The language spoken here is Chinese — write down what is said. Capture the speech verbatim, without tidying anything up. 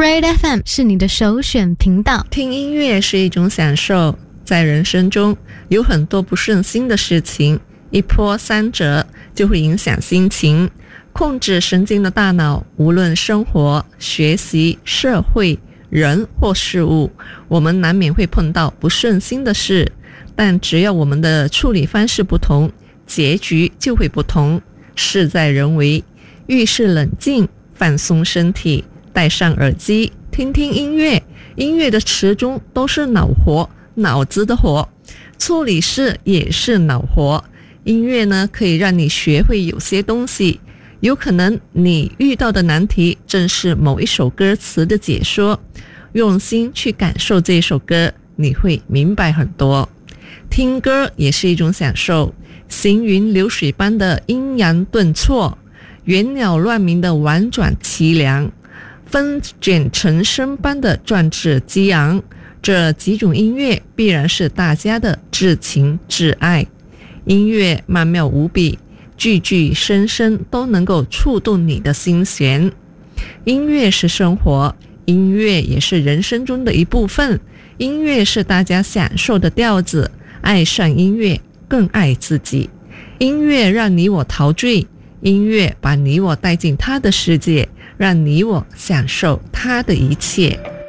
Great F M 是你的首选频道。 听音乐是一种享受，在人生中有很多不顺心的事情，一波三折就会影响心情。控制神经的大脑，无论生活、学习、社会、人或事物，我们难免会碰到不顺心的事，但只要我们的处理方式不同，结局就会不同。事在人为，遇事冷静，放松身体，戴上耳机，听听音乐。音乐的词中都是脑活，脑子的活，处理事也是脑活。音乐呢，可以让你学会有些东西，有可能你遇到的难题正是某一首歌词的解说，用心去感受这首歌，你会明白很多。听歌也是一种享受，行云流水般的阴阳顿挫，猿鸟乱鸣的婉转凄凉，风卷尘声般的壮志激昂，这几种音乐必然是大家的至情至爱。音乐曼妙无比，句句声声都能够触动你的心弦。音乐是生活，音乐也是人生中的一部分，音乐是大家享受的调子，爱上音乐更爱自己。音乐让你我陶醉，音乐把你我带进他的世界，让你我享受他的一切。